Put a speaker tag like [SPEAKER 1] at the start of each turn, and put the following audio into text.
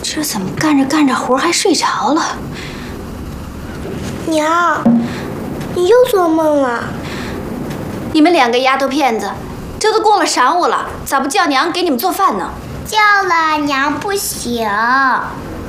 [SPEAKER 1] 这怎么干着干着活还睡着了？
[SPEAKER 2] 娘，你又做梦了？
[SPEAKER 1] 你们两个丫头片子，这都过了晌午了，咋不叫娘给你们做饭呢？
[SPEAKER 2] 叫了，娘不醒。